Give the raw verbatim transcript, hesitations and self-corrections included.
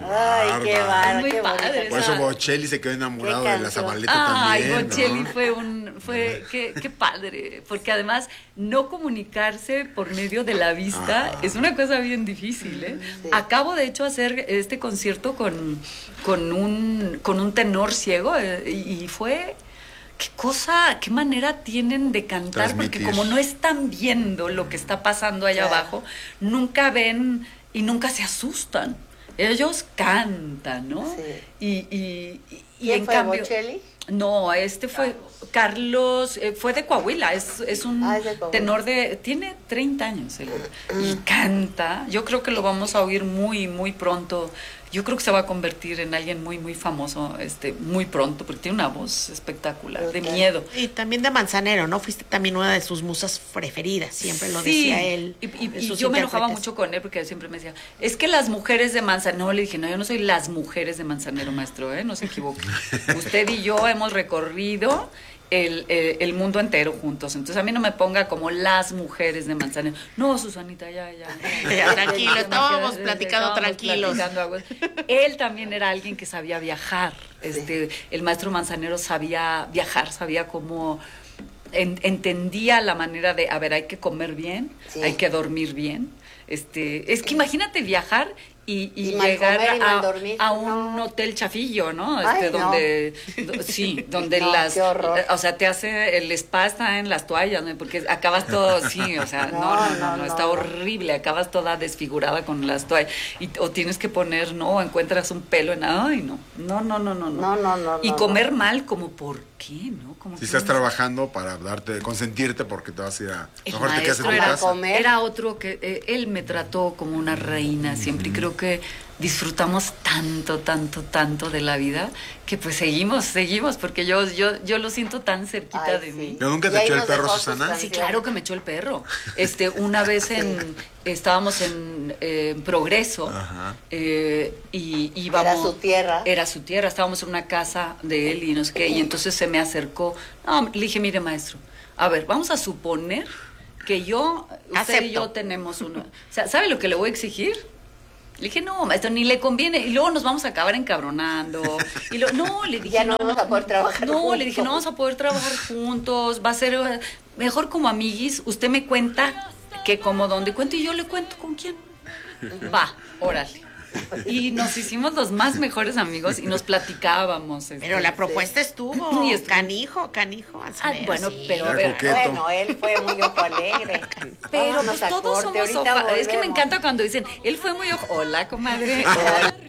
Ay, qué bárbaro, Muy qué padre. bonito. Por eso esa- Bocelli se quedó enamorado Qué de la canción. Zabaleta Ay, también, Bocelli ¿no? fue un, fue, qué, qué padre, porque además no comunicarse por medio de la vista Ah. es una cosa bien difícil, ¿eh? Sí. Acabo de hecho hacer este concierto con, con un, con un tenor ciego eh, y, y fue, qué cosa, qué manera tienen de cantar, porque Transmitir. como no están viendo lo que está pasando allá Claro. abajo, nunca ven y nunca se asustan. Ellos cantan, ¿no? Sí. Y, y, y- y ¿Quién en fue, cambio... Bocelli? No, este fue Carlos, eh, fue de Coahuila, es, es un Ah, es de Coahuila. tenor de, tiene treinta años él, y canta, yo creo que lo vamos a oír muy, muy pronto, yo creo que se va a convertir en alguien muy, muy famoso, este, muy pronto, porque tiene una voz espectacular, de Ok. miedo. Y también de Manzanero, ¿no? Fuiste también una de sus musas preferidas, siempre lo Sí, decía él. Y, y- de y sus yo me enojaba intérpretes. mucho con él porque él siempre me decía, es que las mujeres de Manzanero, le dije, no, yo no soy las mujeres de Manzanero, maestro, ¿eh? No se equivoque. Usted y yo hemos recorrido el, el- el mundo entero juntos, entonces a mí no me ponga como las mujeres de Manzanero. No, Susanita, ya, ya. Ya, tranquilo, Ya, estábamos ya, platicando estábamos tranquilos. platicando algo. Él también era alguien que sabía viajar. Este, el maestro Manzanero sabía viajar, sabía cómo en- entendía la manera de, a ver, hay que comer bien, Sí. hay que dormir bien. Este, es que imagínate viajar y, y Y mal llegar comer y mal a, dormir, a un no. hotel chafillo, ¿no? Ay, Este, no. donde, do- sí, donde No, las, qué horror. o sea, te hace el spa está en las toallas, ¿no? Porque acabas todo, sí, o sea, no, no, no, no, No, no, está no. horrible, acabas toda desfigurada con las toallas y, o tienes que poner, no, o encuentras un pelo en, ay, no, no, no, no, no, No, no, no, y no, comer mal, como, ¿por qué, no? Como Si que estás no- trabajando para darte, consentirte porque te vas a ir a... el Mejor te quedas en maestro tu era, casa. comer. era otro que eh, él me trató como una reina siempre y creo que disfrutamos tanto, tanto, tanto de la vida que pues seguimos, seguimos porque yo, yo, yo lo siento tan cerquita Ay, de sí. mí. ¿Pero nunca te Y ahí echó el nos perro, dejó sus Susana? Sí, canciones. claro que me echó el perro. Este, una vez en estábamos en eh, Progreso Ajá. eh, y íbamos. Era su tierra. Era su tierra. Estábamos en una casa de él y no sé qué. Y entonces se me acercó. No, le dije, mire, maestro, a ver, vamos a suponer que yo, usted y yo Acepto. tenemos uno. O sea, ¿sabe lo que le voy a exigir? Le dije, no, maestro, ni le conviene. Y luego nos vamos a acabar encabronando. Y lo, no, le dije, Ya no vamos a poder trabajar No, juntos. le dije, no vamos a poder trabajar juntos. Va a ser eh, mejor como amiguis. Usted me cuenta qué, cómo, dónde cuento y yo le cuento con quién. Va, órale. Y nos hicimos los más mejores amigos y nos platicábamos. este. Pero la propuesta estuvo. Y estuvo- Canijo, canijo, Ah, Manzanero. bueno, sí. pero a Era ver, coqueto. Bueno, él fue muy ojo alegre. pero Vámonos pues a todos corte, somos ahorita oja- Es que me volvemos. encanta cuando dicen, él fue muy ojo. Hola, comadre. Hola.